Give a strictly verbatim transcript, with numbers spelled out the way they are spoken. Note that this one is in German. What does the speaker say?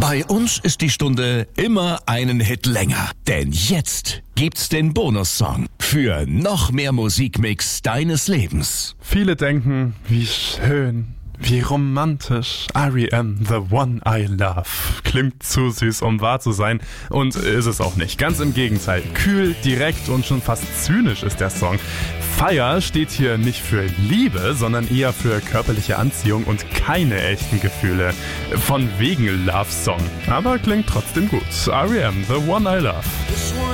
Bei uns ist die Stunde immer einen Hit länger. Denn jetzt gibt's den Bonussong für noch mehr Musikmix deines Lebens. Viele denken, wie schön, wie romantisch. R E M, The One I Love. Klingt zu süß, um wahr zu sein. Und ist es auch nicht. Ganz im Gegenteil. Kühl, direkt und schon fast zynisch ist der Song. Fire steht hier nicht für Liebe, sondern eher für körperliche Anziehung und keine echten Gefühle. Von wegen Love Song. Aber klingt trotzdem gut. R E M, The One I Love.